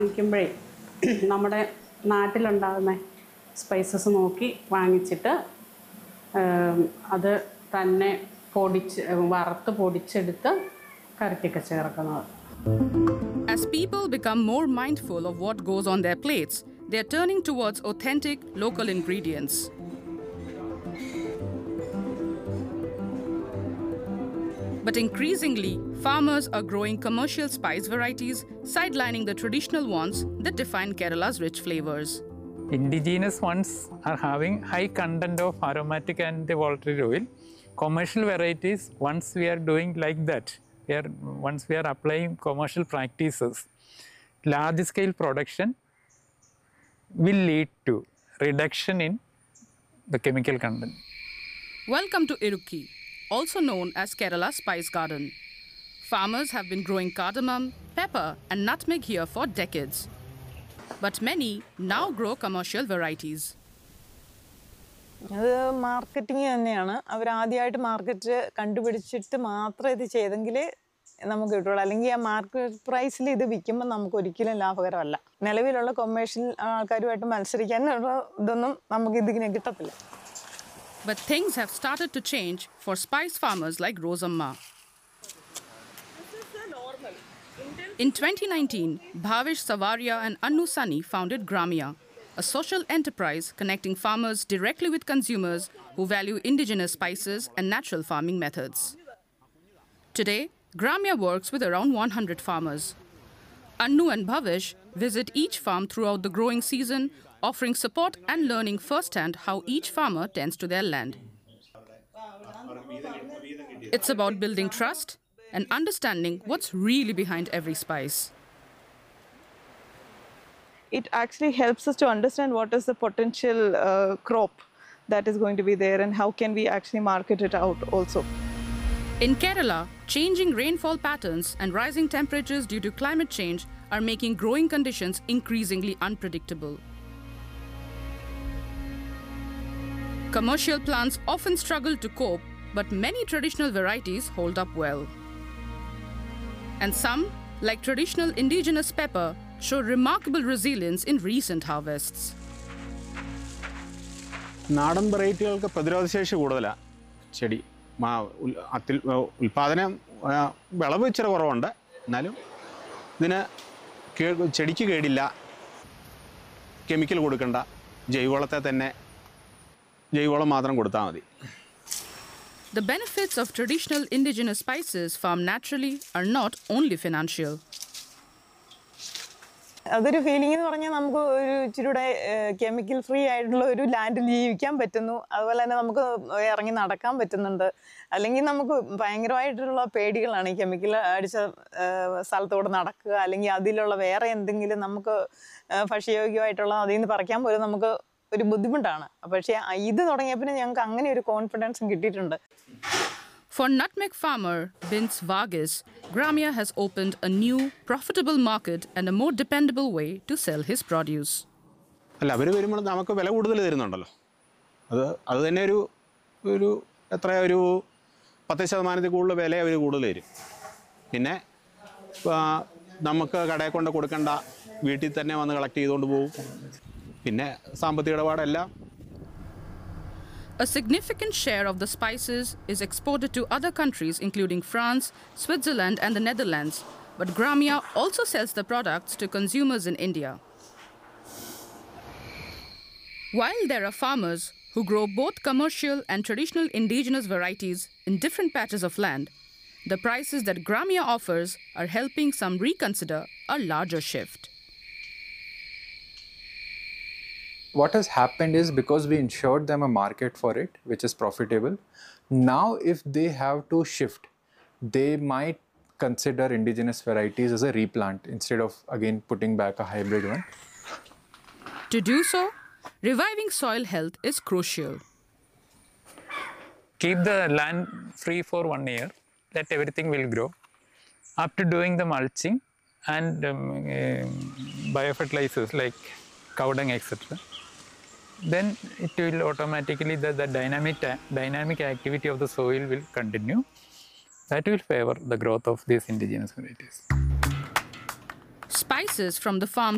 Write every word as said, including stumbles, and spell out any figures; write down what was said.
വാങ്ങിക്കുമ്പോഴേ നമ്മുടെ നാട്ടിലുണ്ടാകുന്ന സ്പൈസസ് നോക്കി വാങ്ങിച്ചിട്ട് അത് തന്നെ പൊടിച്ച് വറുത്ത് പൊടിച്ചെടുത്ത് കറിക്കൊക്കെ ചേർക്കുന്നത്. As people become more mindful of what goes on their plates, they are turning towards authentic local ingredients. But increasingly, farmers are growing commercial spice varieties, sidelining the traditional ones that define Kerala's rich flavors. Indigenous ones are having high content of aromatic and volatile oil. Commercial varieties, once we are doing like that, we are, once we are applying commercial practices, large-scale production will lead to reduction in the chemical content. Welcome to Idukki, also known as Kerala's Spice Garden. Farmers have been growing cardamom, pepper and nutmeg here for decades. But many now grow commercial varieties. അത് marketing തന്നെയാണ്. അവർ ആദ്യമായിട്ട് market കണ്ടുപിടിച്ചിട്ട് മാത്രം ഇത് ചെയ്തെങ്കിൽ നമുക്ക് കിട്ടുള്ളൂ. അല്ലെങ്കിൽ ആ മാർക്കറ്റ് പ്രൈസിൽ ഇത് വിൽക്കുമ്പോൾ നമുക്ക് ഒരിക്കലും ലാഭകരമല്ല. നിലവിലുള്ള കൊമേഴ്ഷ്യൽ ആൾക്കാരുമായിട്ട് മത്സരിക്കാനുള്ള ഇതൊന്നും നമുക്ക് ഇതിന് കിട്ടത്തില്ല. But things have started to change for spice farmers like Rosamma. In twenty nineteen, Bhavish Savaria and Annu Sunny founded Gramya, a social enterprise connecting farmers directly with consumers who value indigenous spices and natural farming methods. Today, Gramya works with around one hundred farmers. Annu and Bhavish visit each farm throughout the growing season, offering support and learning firsthand how each farmer tends to their land. It's about building trust and understanding what's really behind every spice. It actually helps us to understand what is the potential uh, crop that is going to be there and how can we actually market it out also. In Kerala, changing rainfall patterns and rising temperatures due to climate change are making growing conditions increasingly unpredictable. Commercial plants often struggle to cope, but many traditional varieties hold up well. And some, like traditional indigenous pepper, show remarkable resilience in recent harvests. നാടൻ വെറൈറ്റികൾക്ക് പ്രതിരോധശേഷി കൂടുതലാണ്. ചെടി മാ അത്തിൽ ഉൽപ്പാദനം വിളവ് ഇച്ചിരി കുറവുണ്ട്. എന്നാലും ഇതിന് ചെടിക്ക് കേടില്ല. കെമിക്കൽ കൊടുക്കണ്ട. ജൈവവളത്തെ തന്നെ ജൈവവളം മാത്രം കൊടുത്താൽ മതി. The benefits of traditional indigenous spices farmed naturally are not only financial. അതൊരു ഫീലിംഗ് എന്ന് പറഞ്ഞാൽ നമുക്ക് ഒരു ഇച്ചിരിയുടെ കെമിക്കൽ ഫ്രീ ആയിട്ടുള്ള ഒരു ലാൻഡിൽ ജീവിക്കാൻ പറ്റുന്നു. അതുപോലെ തന്നെ നമുക്ക് ഇറങ്ങി നടക്കാൻ പറ്റുന്നുണ്ട്. അല്ലെങ്കിൽ നമുക്ക് ഭയങ്കരമായിട്ടുള്ള പേടികളാണ് ഈ കെമിക്കൽ അടിച്ച സ്ഥലത്തോടെ നടക്കുക, അല്ലെങ്കിൽ അതിലുള്ള വേറെ എന്തെങ്കിലും നമുക്ക് ഭക്ഷ്യയോഗ്യമായിട്ടുള്ള അതിൽ നിന്ന് പറിക്കാൻ പോലും നമുക്ക് ഒരു ബുദ്ധിമുട്ടാണ്. പക്ഷേ ഇത് തുടങ്ങിയപ്പോൾ ഞങ്ങൾക്ക് അങ്ങനെ ഒരു കോൺഫിഡൻസും കിട്ടിയിട്ടുണ്ട്. For nutmeg farmer Vince Vargas, Gramya has opened a new, profitable market and a more dependable way to sell his produce. അല്ല, അവർ വരുമ്പോൾ നമുക്ക് വില കൂടുതൽ തരുന്നുണ്ടല്ലോ. അത് അത് തന്നെ ഒരു ഒരു എത്ര ഒരു പത്ത് ശതമാനത്തിൽ കൂടുതൽ വില അവർ കൂടുതൽ തരും. പിന്നെ നമുക്ക് കടയിൽ കൊണ്ട് കൊടുക്കേണ്ട, വീട്ടിൽ തന്നെ വന്ന് കളക്ട് ചെയ്തുകൊണ്ട് പോകും. പിന്നെ സാമ്പത്തിക ഇടപാടെല്ലാം. A significant share of the spices is exported to other countries including France, Switzerland and the Netherlands, but Gramya also sells the products to consumers in India. While there are farmers who grow both commercial and traditional indigenous varieties in different patches of land, the prices that Gramya offers are helping some reconsider a larger shift. What has happened is, because we ensured them a market for it, which is profitable, now if they have to shift, they might consider indigenous varieties as a replant instead of again putting back a hybrid one. To do so, reviving soil health is crucial. Keep the land free for one year, let everything will grow. After doing the mulching and um, uh, biofertilizers like cow dung, et cetera, then it will automatically, the, the dynamic, dynamic activity of the soil will continue. That will favor the growth of these indigenous varieties. Spices from the farms